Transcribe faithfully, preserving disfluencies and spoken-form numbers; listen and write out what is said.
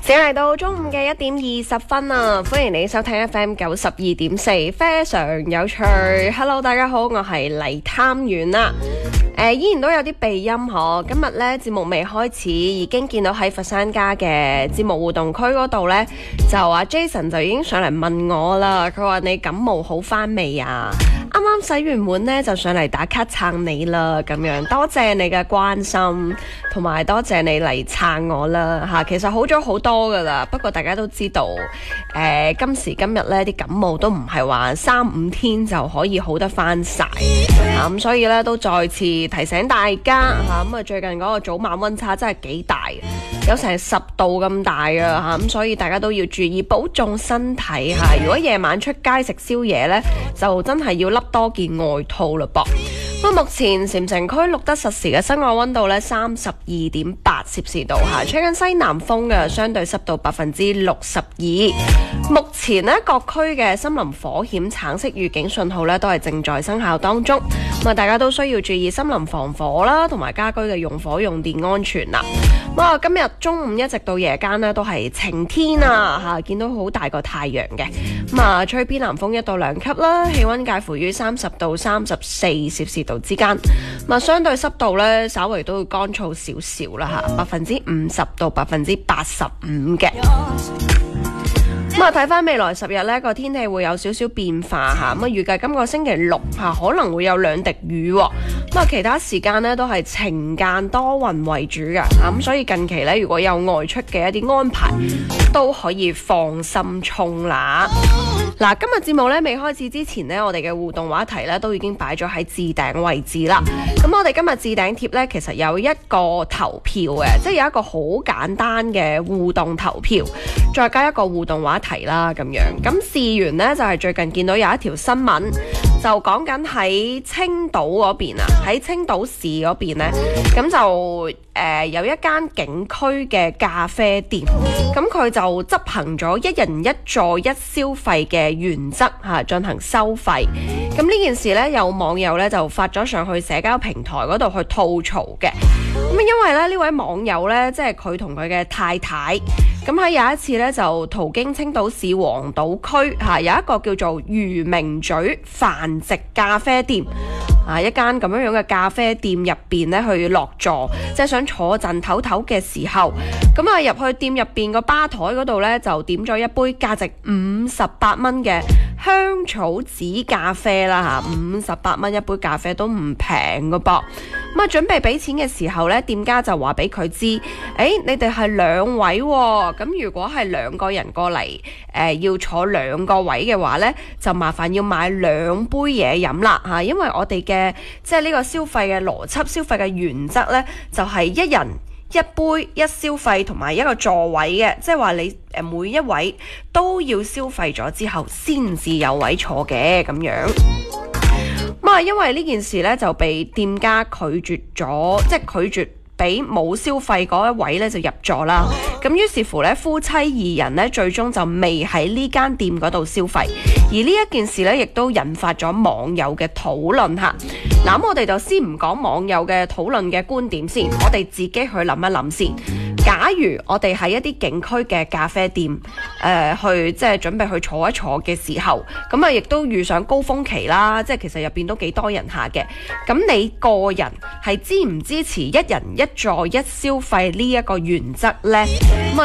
時間嚟到中午嘅一點二十分啊！歡迎你收聽 F M 九十二點四，非常有趣。Hello， 大家好，我係黎探員啦。誒、呃，依然都有啲鼻音嗬。今日咧節目未開始，已經見到喺佛山家嘅節目互動區嗰度咧，就阿 Jason 就已經上嚟問我啦。佢話你感冒好翻未啊？啱啱洗完碗咧，就上嚟打卡撐你啦，咁樣多謝你嘅關心，同埋多謝你嚟撐我啦吓。其實好咗好多噶啦，不過大家都知道，誒、呃、今時今日咧啲感冒都唔係話三五天就可以好得翻晒吓，咁、啊、所以咧都再次提醒大家吓，咁啊最近嗰個早晚溫差真係幾大，有成十度咁大啊吓，咁所以大家都要注意保重身體吓。如果夜晚出街食宵夜咧，就真係要笠多件外套嘞噃。咁目前禪城區錄得實時嘅室外溫度咧三十二點八攝氏度吓，吹緊西南風嘅，相對濕度百分之六十二。目前呢，各區嘅森林火險橙色預警信號咧都係正在生效當中，咁啊大家都需要注意森林防火啦，同埋家居嘅用火用電安全啦。咁啊今日中午一直到夜間呢，都係晴天啊吓，見到好大個太陽嘅，咁啊吹偏南風一到兩級啦，氣溫介乎於三十到三十四攝氏度之間，咁啊相對濕度咧稍微都會乾燥少少啦吓，百分之五十到百分之八十五嘅。咁啊，睇翻未來十日呢個天氣會有少少變化吓，咁啊預計今個星期六吓可能會有兩滴雨，咁啊其他時間呢都係晴間多雲為主嘅，咁所以近期呢，如果有外出嘅一啲安排都可以放心衝啦。嗱，今日節目咧未開始之前呢，我哋嘅互動話題咧都已經擺咗喺置頂位置啦。咁我哋今日置頂貼咧，其實有一個投票嘅，即係有一個好簡單嘅互動投票，再加一個互動話題啦，咁樣。咁事緣呢，就係、是、最近見到有一條新聞，就講緊喺青島嗰邊啊，喺青島市嗰邊呢，咁就誒、呃、有一間景區嘅咖啡店，咁佢就執行咗一人一座一消費嘅原則嚇進行收費。咁呢件事呢，有網友呢就發咗上去社交平台嗰度去吐槽嘅。咁因為咧呢位網友呢，即係佢同佢嘅太太，咁喺有一次呢，就途經青島市黃島區嚇，有一個叫做漁明咀繁殖咖啡店啊，一間咁樣樣嘅咖啡店入邊呢，去落座，即係想坐陣唞唞嘅時候，咁啊入去店入邊個吧台嗰度呢，就點咗一杯價值五十八蚊嘅香草籽咖啡啦嚇，五十八蚊一杯咖啡都唔平噶噃。咁啊準備俾錢嘅時候呢，店家就話俾佢知，誒、欸、你哋係兩位喎、哦，咁如果係兩個人過嚟，誒、呃、要坐兩個位嘅話呢，就麻煩要買兩杯嘢飲啦嚇，因為我哋嘅即係呢個消費嘅邏輯、消費嘅原則呢，就係、是、一人一杯一消費同埋一個座位嘅，即係話你誒每一位都要消費咗之後先至有位坐嘅咁樣。咁啊，因為呢件事咧就被店家拒絕咗，即係拒絕俾冇消費嗰一位咧就入座啦。咁於是乎咧，夫妻二人咧最終就未喺呢間店嗰度消費，而呢一件事咧亦都引發咗網友嘅討論吓。嗱，咁我哋就先唔講網友嘅討論嘅觀點先，我哋自己去諗一諗先。假如我哋喺一啲景區嘅咖啡店，誒、呃、去即係準備去坐一坐嘅時候，咁啊亦都遇上高峰期啦，即係其實入邊都幾多人下嘅。咁你個人係支唔支持一人一座一消費呢一個原則呢？咁